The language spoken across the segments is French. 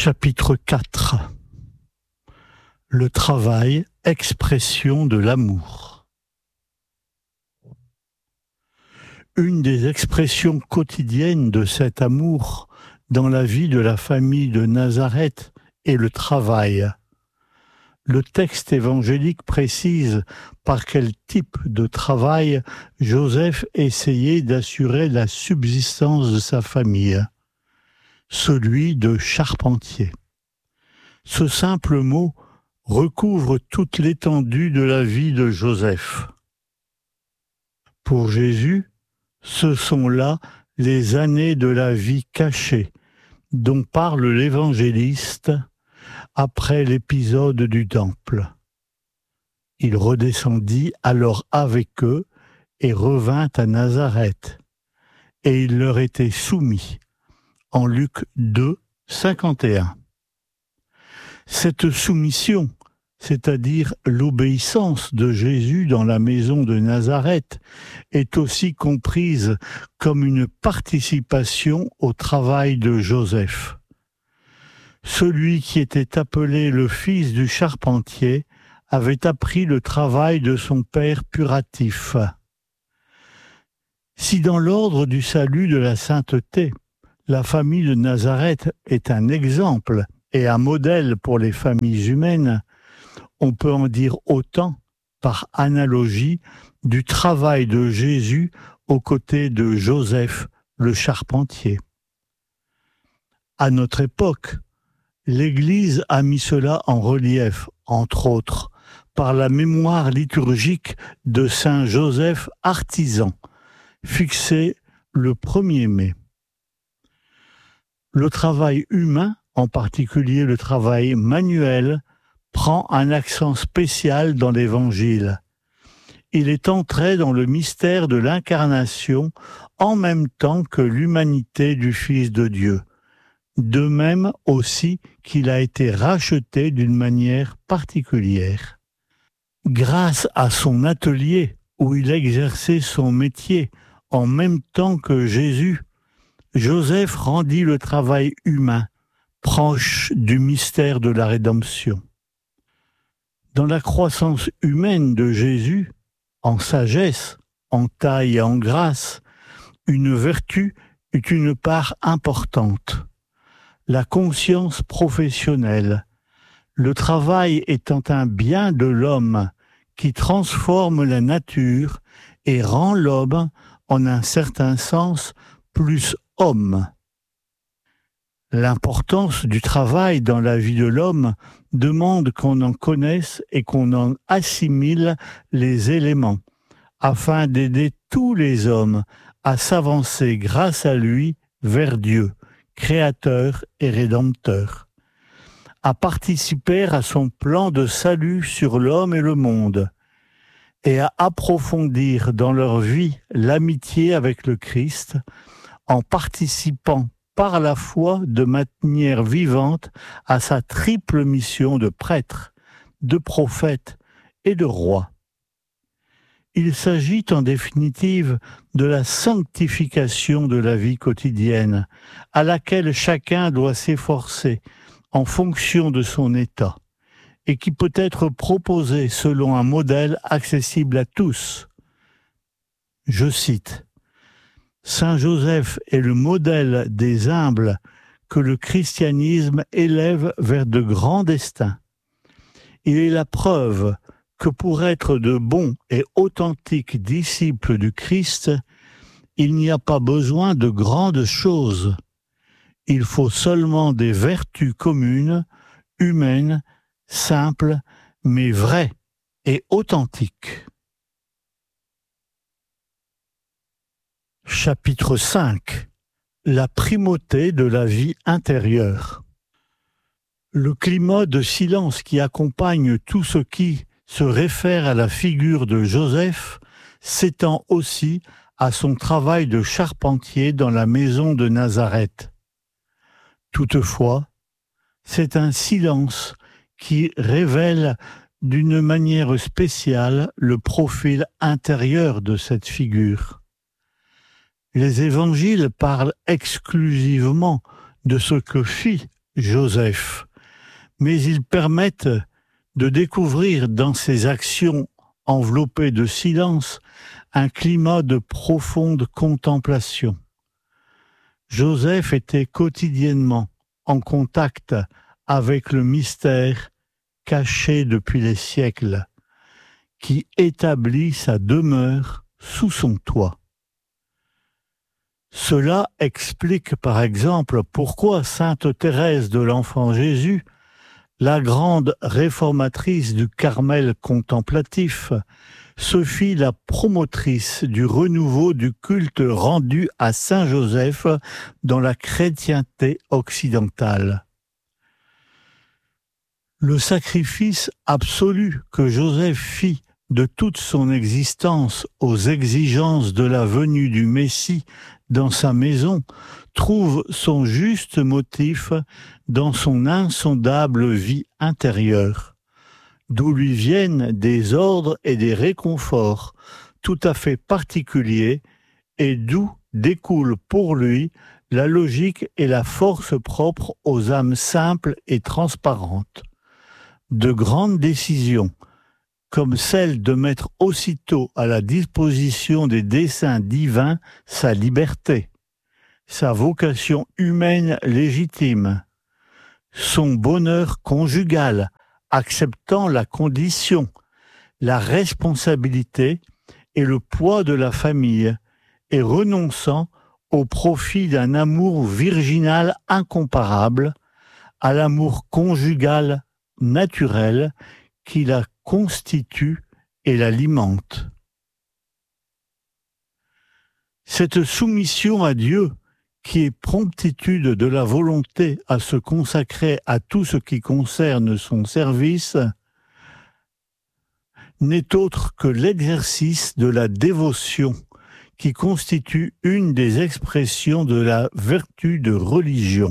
Chapitre 4. Le travail, expression de l'amour. Une des expressions quotidiennes de cet amour dans la vie de la famille de Nazareth est le travail. Le texte évangélique précise par quel type de travail Joseph essayait d'assurer la subsistance de sa famille, celui de charpentier. Ce simple mot recouvre toute l'étendue de la vie de Joseph. Pour Jésus, ce sont là les années de la vie cachée dont parle l'évangéliste après l'épisode du temple. Il redescendit alors avec eux et revint à Nazareth, et il leur était soumis. En Luc 2, 51. Cette soumission, c'est-à-dire l'obéissance de Jésus dans la maison de Nazareth, est aussi comprise comme une participation au travail de Joseph. Celui qui était appelé le fils du charpentier avait appris le travail de son père puratif. Si dans l'ordre du salut de la sainteté, la famille de Nazareth est un exemple et un modèle pour les familles humaines, on peut en dire autant, par analogie, du travail de Jésus aux côtés de Joseph, le charpentier. À notre époque, l'Église a mis cela en relief, entre autres, par la mémoire liturgique de Saint Joseph artisan, fixée le 1er mai. Le travail humain, en particulier le travail manuel, prend un accent spécial dans l'Évangile. Il est entré dans le mystère de l'incarnation en même temps que l'humanité du Fils de Dieu. De même aussi qu'il a été racheté d'une manière particulière. Grâce à son atelier où il exerçait son métier en même temps que Jésus, Joseph rendit le travail humain, proche du mystère de la rédemption. Dans la croissance humaine de Jésus, en sagesse, en taille et en grâce, une vertu eut une part importante. La conscience professionnelle, le travail étant un bien de l'homme qui transforme la nature et rend l'homme, en un certain sens, plus homme. L'importance du travail dans la vie de l'homme demande qu'on en connaisse et qu'on en assimile les éléments, afin d'aider tous les hommes à s'avancer grâce à lui vers Dieu, créateur et rédempteur, à participer à son plan de salut sur l'homme et le monde, et à approfondir dans leur vie l'amitié avec le Christ, en participant par la foi de manière vivante à sa triple mission de prêtre, de prophète et de roi. Il s'agit en définitive de la sanctification de la vie quotidienne, à laquelle chacun doit s'efforcer en fonction de son état, et qui peut être proposée selon un modèle accessible à tous. Je cite: Saint Joseph est le modèle des humbles que le christianisme élève vers de grands destins. Il est la preuve que pour être de bons et authentiques disciples du Christ, il n'y a pas besoin de grandes choses. Il faut seulement des vertus communes, humaines, simples, mais vraies et authentiques. Chapitre 5. La primauté de la vie intérieure. Le climat de silence qui accompagne tout ce qui se réfère à la figure de Joseph s'étend aussi à son travail de charpentier dans la maison de Nazareth. Toutefois, c'est un silence qui révèle d'une manière spéciale le profil intérieur de cette figure. Les évangiles parlent exclusivement de ce que fit Joseph, mais ils permettent de découvrir dans ses actions enveloppées de silence un climat de profonde contemplation. Joseph était quotidiennement en contact avec le mystère caché depuis les siècles, qui établit sa demeure sous son toit. Cela explique par exemple pourquoi sainte Thérèse de l'Enfant Jésus, la grande réformatrice du Carmel contemplatif, se fit la promotrice du renouveau du culte rendu à Saint Joseph dans la chrétienté occidentale. Le sacrifice absolu que Joseph fit de toute son existence aux exigences de la venue du Messie dans sa maison trouve son juste motif dans son insondable vie intérieure, d'où lui viennent des ordres et des réconforts tout à fait particuliers et d'où découlent pour lui la logique et la force propres aux âmes simples et transparentes. De grandes décisions, comme celle de mettre aussitôt à la disposition des desseins divins sa liberté, sa vocation humaine légitime, son bonheur conjugal, acceptant la condition, la responsabilité et le poids de la famille, et renonçant au profit d'un amour virginal incomparable, à l'amour conjugal naturel qui la constitue et l'alimente. Cette soumission à Dieu, qui est promptitude de la volonté à se consacrer à tout ce qui concerne son service, n'est autre que l'exercice de la dévotion, qui constitue une des expressions de la vertu de religion.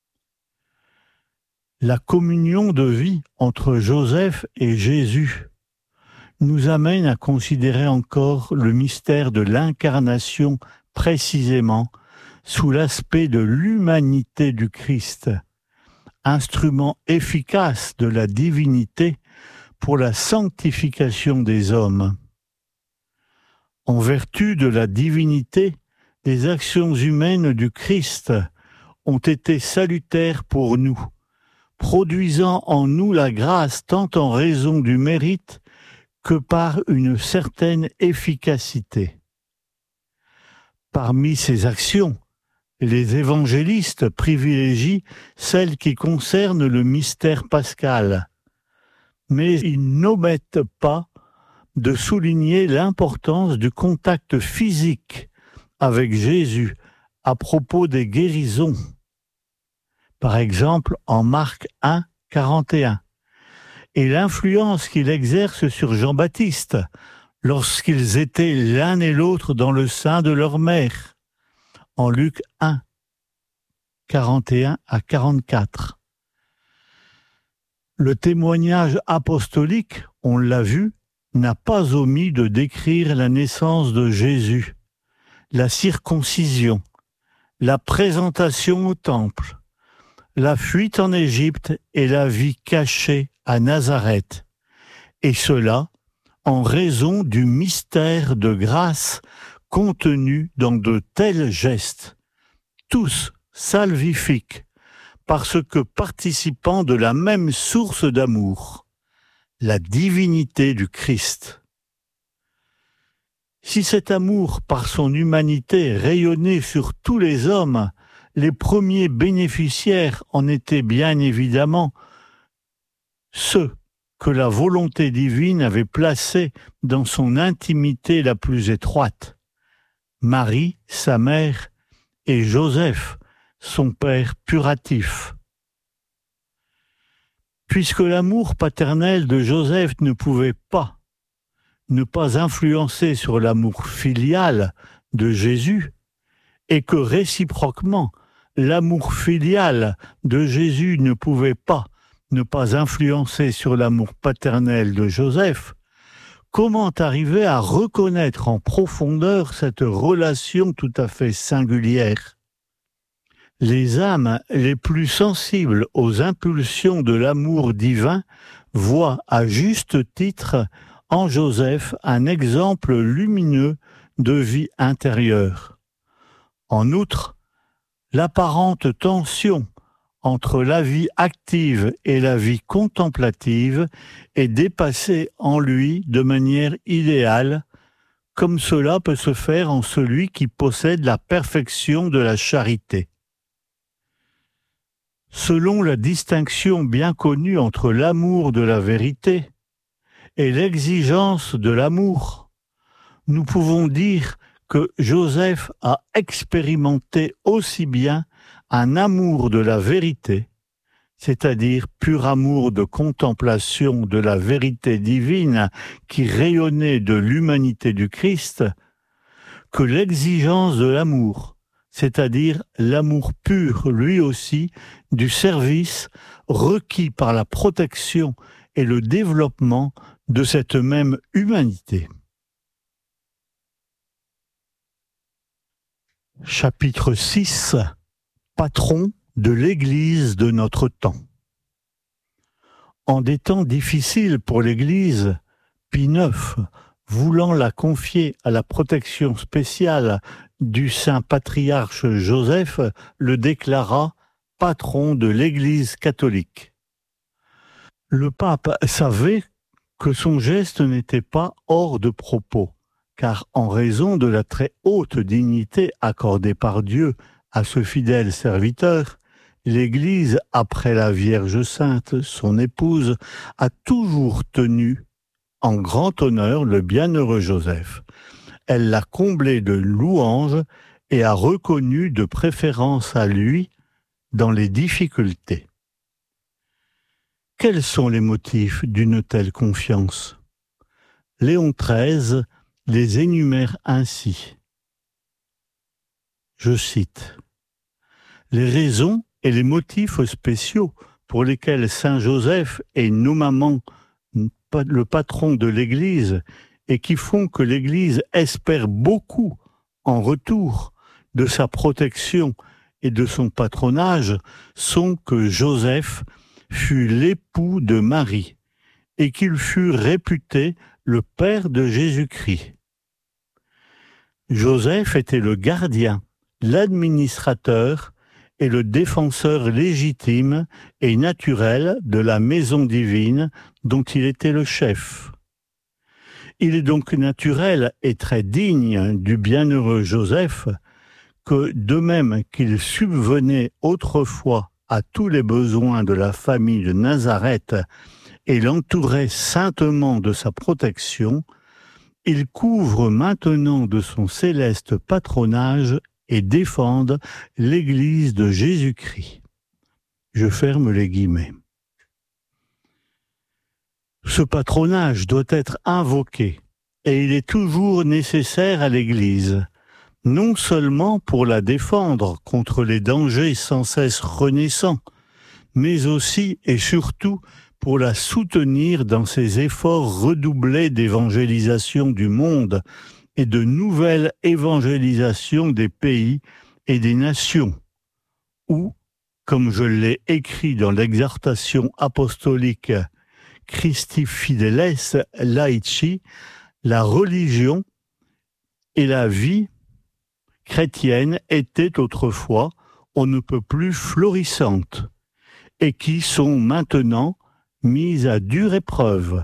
La communion de vie entre Joseph et Jésus nous amène à considérer encore le mystère de l'incarnation précisément sous l'aspect de l'humanité du Christ, instrument efficace de la divinité pour la sanctification des hommes. En vertu de la divinité, les actions humaines du Christ ont été salutaires pour nous, produisant en nous la grâce tant en raison du mérite que par une certaine efficacité. Parmi ces actions, les évangélistes privilégient celles qui concernent le mystère pascal, mais ils n'omettent pas de souligner l'importance du contact physique avec Jésus à propos des guérisons. Par exemple, en Marc 1, 41, et l'influence qu'il exerce sur Jean-Baptiste lorsqu'ils étaient l'un et l'autre dans le sein de leur mère, en Luc 1, 41 à 44. Le témoignage apostolique, on l'a vu, n'a pas omis de décrire la naissance de Jésus, la circoncision, la présentation au temple, la fuite en Égypte et la vie cachée à Nazareth, et cela en raison du mystère de grâce contenu dans de tels gestes, tous salvifiques, parce que participant de la même source d'amour, la divinité du Christ. Si cet amour, par son humanité, rayonnait sur tous les hommes, les premiers bénéficiaires en étaient bien évidemment ceux que la volonté divine avait placés dans son intimité la plus étroite. Marie, sa mère, et Joseph, son père puratif. Puisque l'amour paternel de Joseph ne pouvait pas ne pas influencer sur l'amour filial de Jésus, et que réciproquement, l'amour filial de Jésus ne pouvait pas ne pas influencer sur l'amour paternel de Joseph, comment arriver à reconnaître en profondeur cette relation tout à fait singulière? Les âmes les plus sensibles aux impulsions de l'amour divin voient à juste titre en Joseph un exemple lumineux de vie intérieure. En outre, l'apparente tension entre la vie active et la vie contemplative est dépassée en lui de manière idéale, comme cela peut se faire en celui qui possède la perfection de la charité. Selon la distinction bien connue entre l'amour de la vérité et l'exigence de l'amour, nous pouvons dire que Joseph a expérimenté aussi bien un amour de la vérité, c'est-à-dire pur amour de contemplation de la vérité divine qui rayonnait de l'humanité du Christ, que l'exigence de l'amour, c'est-à-dire l'amour pur, lui aussi, du service requis par la protection et le développement de cette même humanité. Chapitre 6. Patron de l'Église de notre temps. En des temps difficiles pour l'Église, Pie IX, voulant la confier à la protection spéciale du saint patriarche Joseph, le déclara patron de l'Église catholique. Le pape savait que son geste n'était pas hors de propos, car en raison de la très haute dignité accordée par Dieu à ce fidèle serviteur, l'Église, après la Vierge Sainte, son épouse, a toujours tenu en grand honneur le bienheureux Joseph. Elle l'a comblé de louanges et a reconnu de préférence à lui dans les difficultés. Quels sont les motifs d'une telle confiance ? Léon XIII les énumère ainsi. Je cite. « Les raisons et les motifs spéciaux pour lesquels Saint Joseph est nommément le patron de l'Église et qui font que l'Église espère beaucoup en retour de sa protection et de son patronage sont que Joseph fut l'époux de Marie et qu'il fut réputé le père de Jésus-Christ. Joseph était le gardien, l'administrateur et le défenseur légitime et naturel de la maison divine dont il était le chef. Il est donc naturel et très digne du bienheureux Joseph que, de même qu'il subvenait autrefois à tous les besoins de la famille de Nazareth et l'entourait saintement de sa protection, il couvre maintenant de son céleste patronage et défende l'Église de Jésus-Christ. Je ferme les guillemets. Ce patronage doit être invoqué et il est toujours nécessaire à l'Église, non seulement pour la défendre contre les dangers sans cesse renaissants, mais aussi et surtout pour la soutenir dans ses efforts redoublés d'évangélisation du monde et de nouvelle évangélisation des pays et des nations, où, comme je l'ai écrit dans l'exhortation apostolique Christi Fideles Laici, la religion et la vie chrétienne étaient autrefois on ne peut plus florissantes et qui sont maintenant mises à dure épreuve.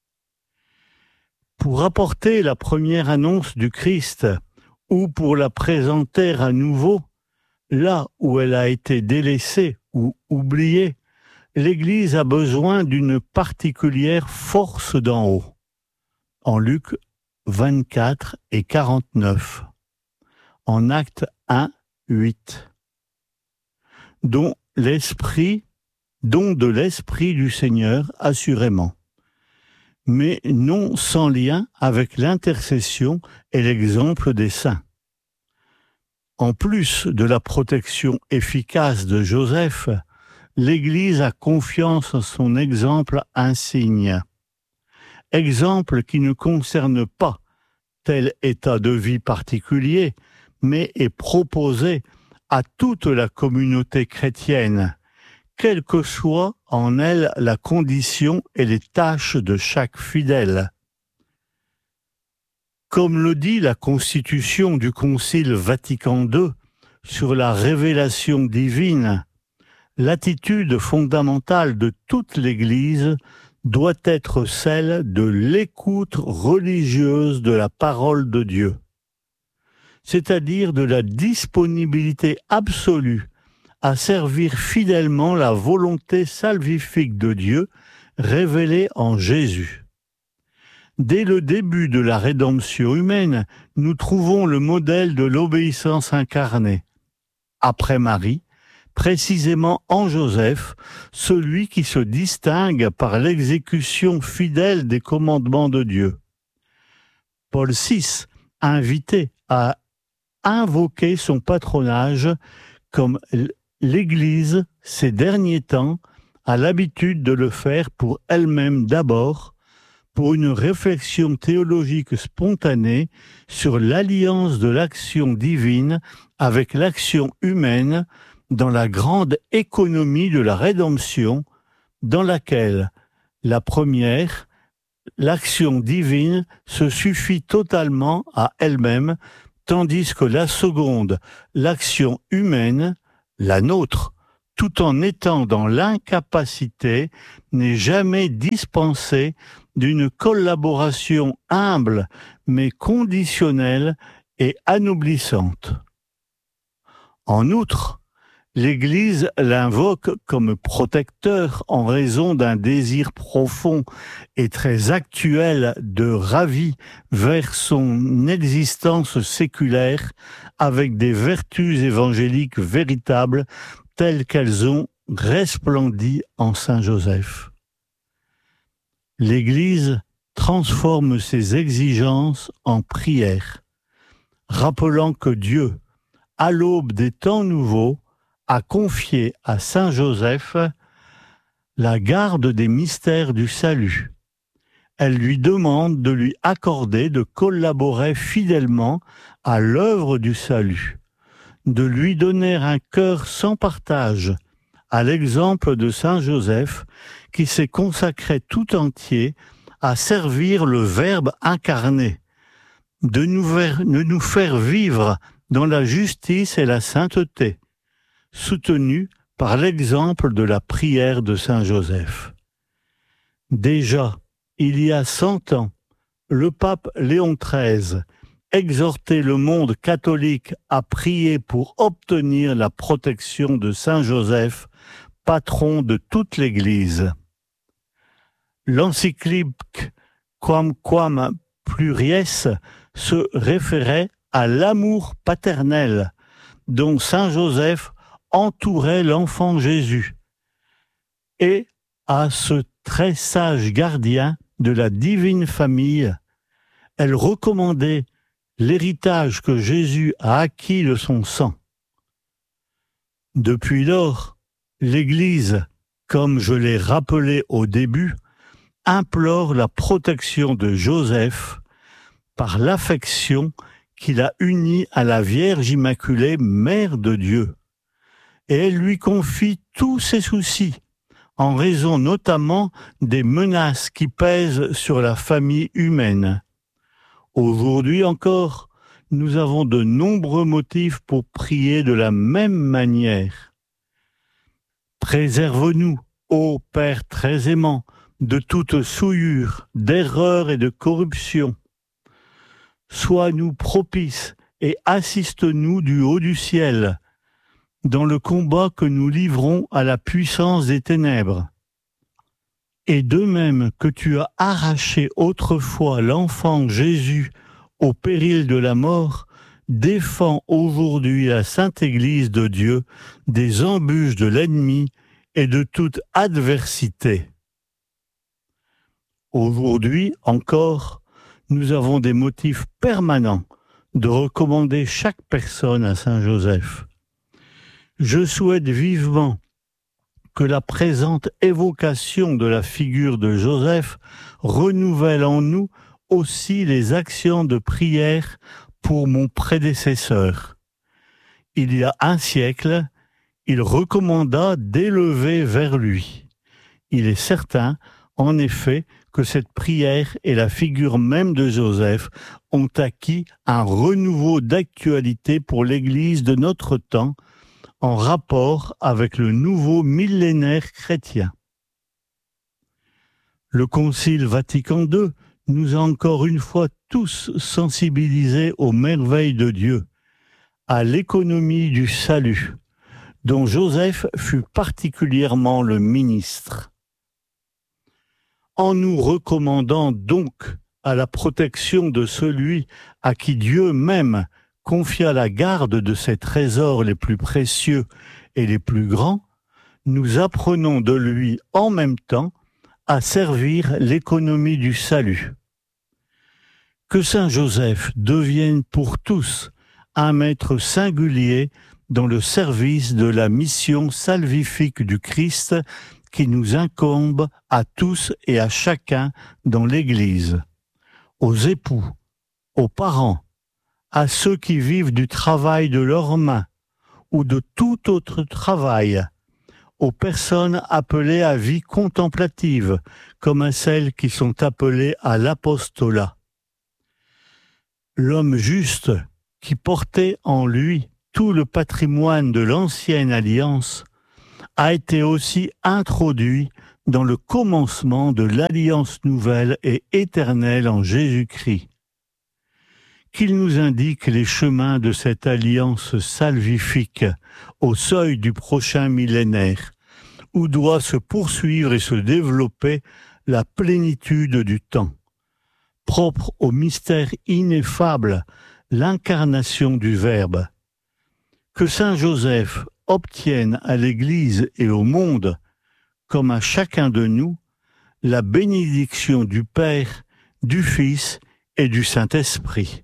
Pour apporter la première annonce du Christ ou pour la présenter à nouveau, là où elle a été délaissée ou oubliée, l'Église a besoin d'une particulière force d'en haut. En Luc 24 et 49, en Actes 1, 8, dont de l'Esprit du Seigneur assurément, mais non sans lien avec l'intercession et l'exemple des saints. En plus de la protection efficace de Joseph, l'Église a confiance en son exemple insigne. Exemple qui ne concerne pas tel état de vie particulier, mais est proposé à toute la communauté chrétienne, quelle que soit en elle la condition et les tâches de chaque fidèle. Comme le dit la Constitution du Concile Vatican II sur la révélation divine, l'attitude fondamentale de toute l'Église doit être celle de l'écoute religieuse de la parole de Dieu, c'est-à-dire de la disponibilité absolue à servir fidèlement la volonté salvifique de Dieu révélée en Jésus. Dès le début de la rédemption humaine, nous trouvons le modèle de l'obéissance incarnée. Après Marie, précisément en Joseph, celui qui se distingue par l'exécution fidèle des commandements de Dieu. Paul VI a invité à invoquer son patronage comme l'Église, ces derniers temps, a l'habitude de le faire pour elle-même d'abord, pour une réflexion théologique spontanée sur l'alliance de l'action divine avec l'action humaine dans la grande économie de la rédemption, dans laquelle la première, l'action divine, se suffit totalement à elle-même, tandis que la seconde, l'action humaine, la nôtre, tout en étant dans l'incapacité, n'est jamais dispensée d'une collaboration humble mais conditionnelle et anoblissante. En outre, l'Église l'invoque comme protecteur en raison d'un désir profond et très actuel de ravir vers son existence séculaire avec des vertus évangéliques véritables telles qu'elles ont resplendi en Saint Joseph. L'Église transforme ses exigences en prière, rappelant que Dieu, à l'aube des temps nouveaux, a confié à Saint Joseph la garde des mystères du salut. Elle lui demande de lui accorder de collaborer fidèlement à l'œuvre du salut, de lui donner un cœur sans partage, à l'exemple de Saint Joseph qui s'est consacré tout entier à servir le Verbe incarné, de nous faire vivre dans la justice et la sainteté, soutenu par l'exemple de la prière de Saint Joseph. Déjà, il y a 100 ans, le pape Léon XIII exhortait le monde catholique à prier pour obtenir la protection de Saint Joseph, patron de toute l'Église. L'encyclique Quamquam Pluries se référait à l'amour paternel dont Saint Joseph entourait l'enfant Jésus et à ce très sage gardien de la divine famille. Elle recommandait l'héritage que Jésus a acquis de son sang. Depuis lors, l'Église, comme je l'ai rappelé au début, implore la protection de Joseph par l'affection qu'il a unie à la Vierge Immaculée, Mère de Dieu. Et elle lui confie tous ses soucis, en raison notamment des menaces qui pèsent sur la famille humaine. Aujourd'hui encore, nous avons de nombreux motifs pour prier de la même manière. Préserve-nous, ô Père très aimant, de toute souillure, d'erreur et de corruption. Sois-nous propice et assiste-nous du haut du ciel, dans le combat que nous livrons à la puissance des ténèbres. Et de même que tu as arraché autrefois l'enfant Jésus au péril de la mort, défends aujourd'hui la Sainte Église de Dieu des embûches de l'ennemi et de toute adversité. Aujourd'hui encore, nous avons des motifs permanents de recommander chaque personne à Saint Joseph. Je souhaite vivement que la présente évocation de la figure de Joseph renouvelle en nous aussi les actions de prière pour mon prédécesseur. il y a un siècle, il recommanda d'élever vers lui. Il est certain, en effet, que cette prière et la figure même de Joseph ont acquis un renouveau d'actualité pour l'Église de notre temps, en rapport avec le nouveau millénaire chrétien. Le Concile Vatican II nous a encore une fois tous sensibilisés aux merveilles de Dieu, à l'économie du salut, dont Joseph fut particulièrement le ministre. En nous recommandant donc à la protection de celui à qui Dieu même confia la garde de ses trésors les plus précieux et les plus grands, nous apprenons de lui en même temps à servir l'économie du salut. Que Saint Joseph devienne pour tous un maître singulier dans le service de la mission salvifique du Christ qui nous incombe à tous et à chacun dans l'Église, aux époux, aux parents, à ceux qui vivent du travail de leurs mains ou de tout autre travail, aux personnes appelées à vie contemplative, comme à celles qui sont appelées à l'apostolat. L'homme juste, qui portait en lui tout le patrimoine de l'ancienne alliance, a été aussi introduit dans le commencement de l'alliance nouvelle et éternelle en Jésus-Christ. Qu'il nous indique les chemins de cette alliance salvifique au seuil du prochain millénaire, où doit se poursuivre et se développer la plénitude du temps, propre au mystère ineffable, l'incarnation du Verbe. Que Saint Joseph obtienne à l'Église et au monde, comme à chacun de nous, la bénédiction du Père, du Fils et du Saint-Esprit.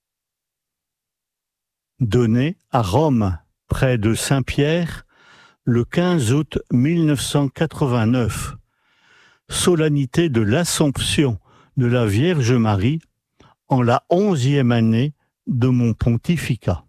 Donné à Rome, près de Saint-Pierre, le 15 août 1989, solennité de l'Assomption de la Vierge Marie en la 11e année de mon pontificat.